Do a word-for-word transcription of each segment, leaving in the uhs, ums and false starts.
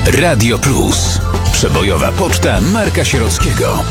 Radio Plus. Przebojowa poczta Marka Sierockiego.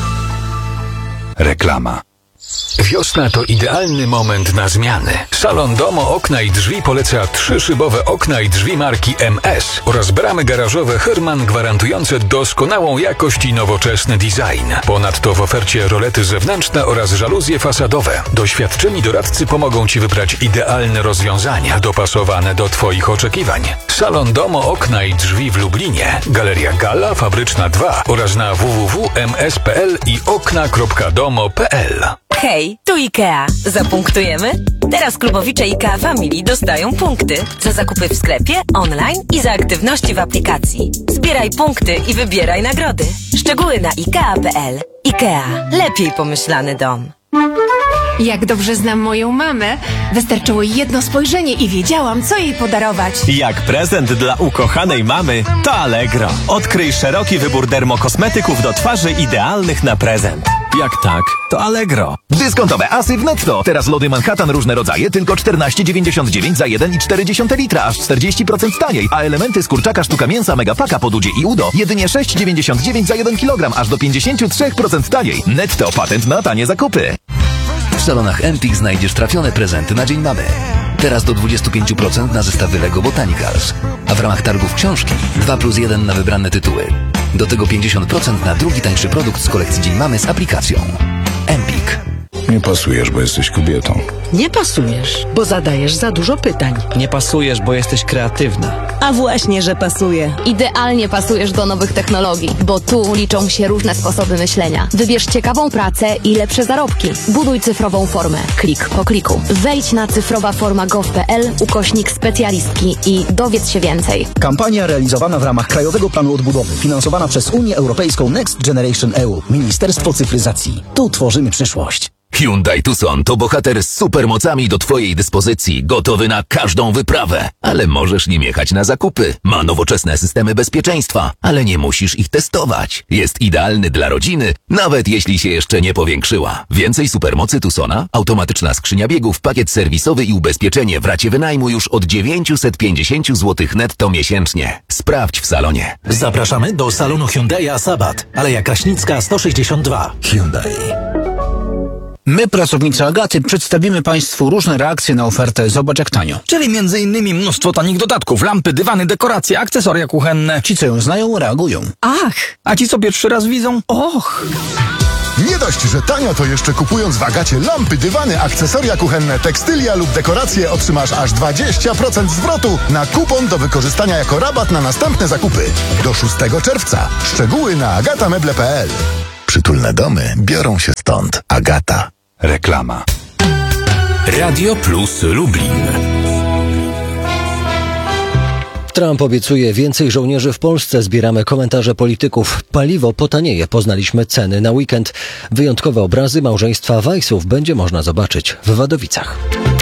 Reklama. Wiosna to idealny moment na zmiany. Salon Domo Okna i Drzwi poleca trzyszybowe okna i drzwi marki M S oraz bramy garażowe Herman gwarantujące doskonałą jakość i nowoczesny design. Ponadto w ofercie rolety zewnętrzne oraz żaluzje fasadowe. Doświadczeni doradcy pomogą Ci wybrać idealne rozwiązania dopasowane do Twoich oczekiwań. Salon Domo Okna i Drzwi w Lublinie, Galeria Gala, Fabryczna dwa oraz na w w w kropka m s kropka p l i okna kropka domo kropka p l. Hej, tu IKEA. Zapunktujemy? Teraz klubowicze IKEA Family dostają punkty za zakupy w sklepie, online i za aktywności w aplikacji. Zbieraj punkty i wybieraj nagrody. Szczegóły na ikea kropka p l. IKEA. Lepiej pomyślany dom. Jak dobrze znam moją mamę, wystarczyło jedno spojrzenie i wiedziałam, co jej podarować. Jak prezent dla ukochanej mamy, to Allegro. Odkryj szeroki wybór dermokosmetyków do twarzy idealnych na prezent. Jak tak, to Allegro. Dyskontowe asy w Netto. Teraz lody Manhattan różne rodzaje tylko czternaście dziewięćdziesiąt dziewięć za jeden i cztery dziesiąte litra, aż czterdzieści procent taniej. A elementy z kurczaka sztuka mięsa Megapaka po Dudzie i Udo jedynie sześć dziewięćdziesiąt dziewięć za jeden kilogram, aż do pięćdziesiąt trzy procent taniej. Netto, patent na tanie zakupy. W salonach Empik znajdziesz trafione prezenty na Dzień Mamy. Teraz do dwadzieścia pięć procent na zestawy Lego Botanicals. A w ramach targów książki dwa plus jeden na wybrane tytuły. Do tego pięćdziesiąt procent na drugi tańszy produkt z kolekcji Dzień Mamy z aplikacją. Empik. Nie pasujesz, bo jesteś kobietą. Nie pasujesz, bo zadajesz za dużo pytań. Nie pasujesz, bo jesteś kreatywna. A właśnie, że pasuje. Idealnie pasujesz do nowych technologii, bo tu liczą się różne sposoby myślenia. Wybierz ciekawą pracę i lepsze zarobki. Buduj cyfrową formę. Klik po kliku. Wejdź na cyfrowaforma kropka gov kropka p l ukośnik specjalistki i dowiedz się więcej. Kampania realizowana w ramach Krajowego Planu Odbudowy, finansowana przez Unię Europejską Next Generation E U, Ministerstwo Cyfryzacji. Tu tworzymy przyszłość. Hyundai Tucson to bohater z supermocami do Twojej dyspozycji, gotowy na każdą wyprawę. Ale możesz nim jechać na zakupy. Ma nowoczesne systemy bezpieczeństwa, ale nie musisz ich testować. Jest idealny dla rodziny, nawet jeśli się jeszcze nie powiększyła. Więcej supermocy Tucsona, automatyczna skrzynia biegów, pakiet serwisowy i ubezpieczenie w racie wynajmu już od dziewięćset pięćdziesiąt złotych netto miesięcznie. Sprawdź w salonie. Zapraszamy do salonu Hyundai Sabat, Aleja Kraśnicka sto sześćdziesiąt dwa. Hyundai. My, pracownicy Agaty, przedstawimy Państwu różne reakcje na ofertę Zobacz jak tanio. Czyli między innymi mnóstwo tanich dodatków, lampy, dywany, dekoracje, akcesoria kuchenne. Ci, co ją znają, reagują. Ach! A ci, co pierwszy raz widzą? Och! Nie dość, że tanio, to jeszcze kupując w Agacie lampy, dywany, akcesoria kuchenne, tekstylia lub dekoracje otrzymasz aż dwadzieścia procent zwrotu na kupon do wykorzystania jako rabat na następne zakupy. Do szóstego czerwca. Szczegóły na agatameble kropka p l. Przytulne domy biorą się stąd. Agata. Reklama. Radio Plus Lublin. Trump obiecuje więcej żołnierzy w Polsce. Zbieramy komentarze polityków. Paliwo potanieje. Poznaliśmy ceny na weekend. Wyjątkowe obrazy małżeństwa Weissów będzie można zobaczyć w Wadowicach.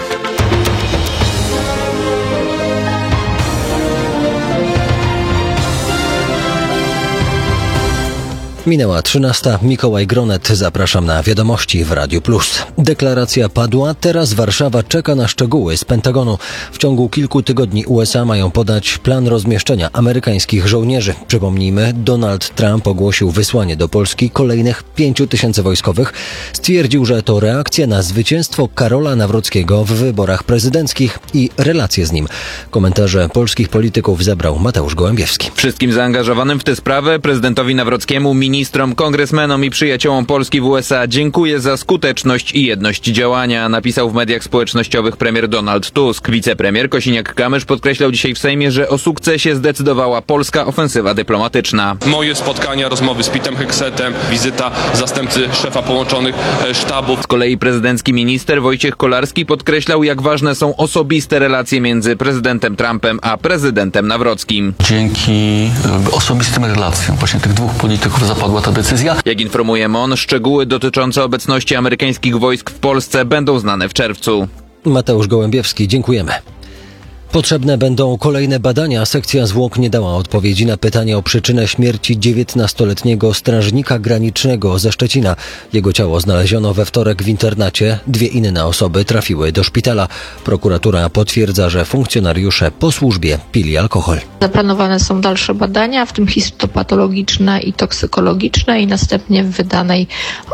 Minęła trzynasta. Mikołaj Gronet. Zapraszam na wiadomości w Radiu Plus. Deklaracja padła. Teraz Warszawa czeka na szczegóły z Pentagonu. W ciągu kilku tygodni U S A mają podać plan rozmieszczenia amerykańskich żołnierzy. Przypomnijmy, Donald Trump ogłosił wysłanie do Polski kolejnych pięciu tysięcy wojskowych. Stwierdził, że to reakcja na zwycięstwo Karola Nawrockiego w wyborach prezydenckich i relacje z nim. Komentarze polskich polityków zebrał Mateusz Gołębiewski. Wszystkim zaangażowanym w tę sprawę, prezydentowi Nawrockiemu, ministrom, kongresmenom i przyjaciołom Polski w U S A dziękuję za skuteczność i jedność działania, napisał w mediach społecznościowych premier Donald Tusk. Wicepremier Kosiniak-Kamysz podkreślał dzisiaj w Sejmie, że o sukcesie zdecydowała polska ofensywa dyplomatyczna. Moje spotkania, rozmowy z Pitem Heksetem, wizyta zastępcy szefa połączonych sztabów. Z kolei prezydencki minister Wojciech Kolarski podkreślał, jak ważne są osobiste relacje między prezydentem Trumpem a prezydentem Nawrockim. Dzięki osobistym relacjom właśnie tych dwóch polityków zapadła ta decyzja. Jak informuje M O N, szczegóły dotyczące obecności amerykańskich wojsk w Polsce będą znane w czerwcu. Mateusz Gołębiewski, dziękujemy. Potrzebne będą kolejne badania. Sekcja zwłok nie dała odpowiedzi na pytanie o przyczynę śmierci dziewiętnastoletniego strażnika granicznego ze Szczecina. Jego ciało znaleziono we wtorek w internacie. Dwie inne osoby trafiły do szpitala. Prokuratura potwierdza, że funkcjonariusze po służbie pili alkohol. Zaplanowane są dalsze badania, w tym histopatologiczne i toksykologiczne, i następnie w wydanej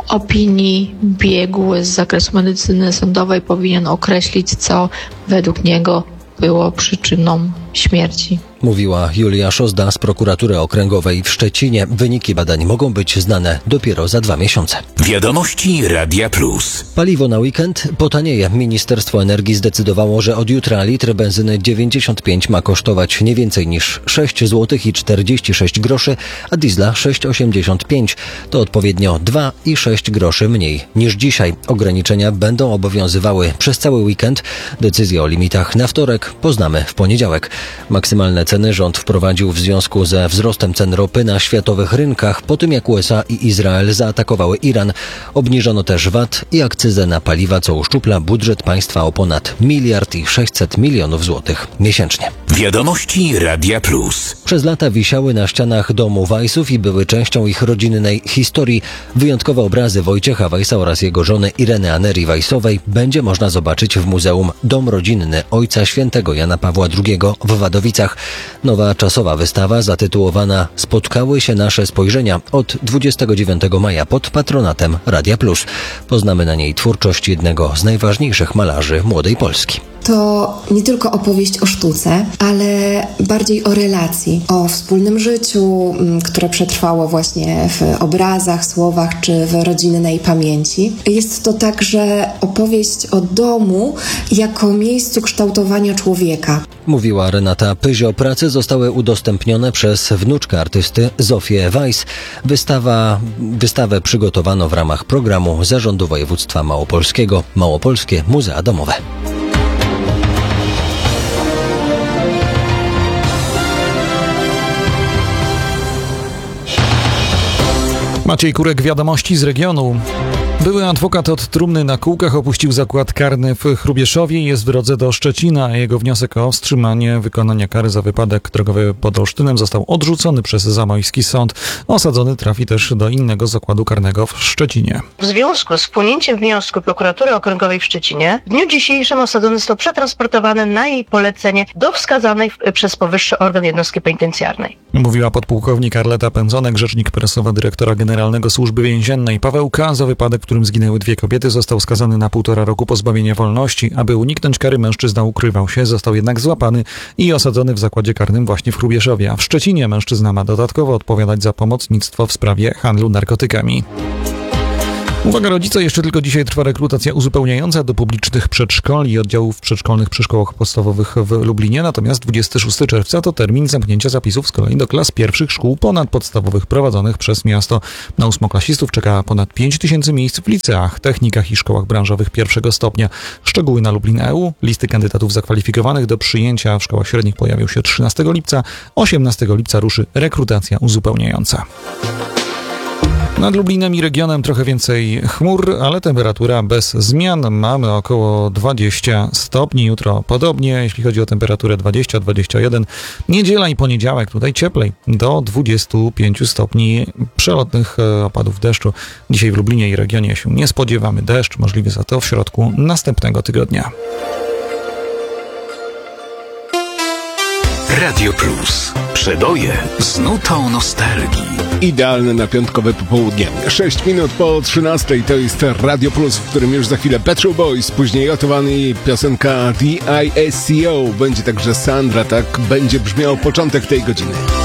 opinii biegły z zakresu medycyny sądowej powinien określić, co według niego było przyczyną śmierci. Mówiła Julia Szozda z Prokuratury Okręgowej w Szczecinie. Wyniki badań mogą być znane dopiero za dwa miesiące. Wiadomości Radia Plus. Paliwo na weekend potanieje. Ministerstwo Energii zdecydowało, że od jutra litr benzyny dziewięćdziesiąt pięć ma kosztować nie więcej niż sześć złotych i czterdzieści sześć groszy, a diesla sześć osiemdziesiąt pięć. To odpowiednio dwa i sześć groszy mniej niż dzisiaj. Ograniczenia będą obowiązywały przez cały weekend. Decyzję o limitach na wtorek poznamy w poniedziałek. Maksymalne ceny rząd wprowadził w związku ze wzrostem cen ropy na światowych rynkach po tym, jak U S A i Izrael zaatakowały Iran. Obniżono też V A T i akcyzę na paliwa, co uszczupla budżet państwa o ponad miliard i sześćset milionów złotych miesięcznie. Wiadomości Radia Plus. Przez lata wisiały na ścianach domu Weissów i były częścią ich rodzinnej historii. Wyjątkowe obrazy Wojciecha Weissa oraz jego żony Ireny Anerii Weissowej będzie można zobaczyć w Muzeum Dom Rodzinny Ojca Świętego Jana Pawła drugiego w Wadowicach. Nowa czasowa wystawa zatytułowana Spotkały się nasze spojrzenia od dwudziestego dziewiątego maja pod patronatem Radia Plus. Poznamy na niej twórczość jednego z najważniejszych malarzy młodej Polski. To nie tylko opowieść o sztuce, ale bardziej o relacji, o wspólnym życiu, które przetrwało właśnie w obrazach, słowach czy w rodzinnej pamięci. Jest to także opowieść o domu jako miejscu kształtowania człowieka. Mówiła Renata Pyzio. Prace zostały udostępnione przez wnuczkę artysty Zofię Weiss. Wystawa, wystawę przygotowano w ramach programu Zarządu Województwa Małopolskiego Małopolskie Muzea Domowe. Maciej Kurek, wiadomości z regionu. Były adwokat od trumny na kółkach opuścił zakład karny w Hrubieszowie i jest w drodze do Szczecina. Jego wniosek o wstrzymanie wykonania kary za wypadek drogowy pod Olsztynem został odrzucony przez Zamojski Sąd. Osadzony trafi też do innego zakładu karnego w Szczecinie. W związku z wpłynięciem wniosku Prokuratury Okręgowej w Szczecinie w dniu dzisiejszym osadzony został przetransportowany na jej polecenie do wskazanej przez powyższy organ jednostki penitencjarnej. Mówiła podpułkownik Arleta Pędzonek, rzecznik prasowa dyrektora generalnego Służby Więziennej. Paweł K., za wypadek, w którym zginęły dwie kobiety, został skazany na półtora roku pozbawienia wolności. Aby uniknąć kary, mężczyzna ukrywał się, został jednak złapany i osadzony w zakładzie karnym właśnie w Hrubieszowie. A w Szczecinie mężczyzna ma dodatkowo odpowiadać za pomocnictwo w sprawie handlu narkotykami. Uwaga rodzice, jeszcze tylko dzisiaj trwa rekrutacja uzupełniająca do publicznych przedszkoli i oddziałów przedszkolnych przy szkołach podstawowych w Lublinie, natomiast dwudziestego szóstego czerwca to termin zamknięcia zapisów z kolei do klas pierwszych szkół ponadpodstawowych prowadzonych przez miasto. Na ósmoklasistów czeka ponad pięć tysięcy miejsc w liceach, technikach i szkołach branżowych pierwszego stopnia. Szczegóły na Lublin kropka e u. Listy kandydatów zakwalifikowanych do przyjęcia w szkołach średnich pojawią się trzynastego lipca. osiemnastego lipca ruszy rekrutacja uzupełniająca. Nad Lublinem i regionem trochę więcej chmur, ale temperatura bez zmian. Mamy około dwadzieścia stopni. Jutro podobnie, jeśli chodzi o temperaturę dwadzieścia do dwudziestu jeden. Niedziela i poniedziałek tutaj cieplej, do dwudziestu pięciu stopni. Przelotnych opadów deszczu dzisiaj w Lublinie i regionie się nie spodziewamy. Deszcz możliwy za to w środku następnego tygodnia. Radio Plus. Przeboje z nutą nostalgii. Idealne na piątkowe popołudnie. sześć minut po trzynastej to jest Radio Plus, w którym już za chwilę Pet Shop Boys, później Otowany piosenka D I S C O. Będzie także Sandra, tak będzie brzmiał początek tej godziny.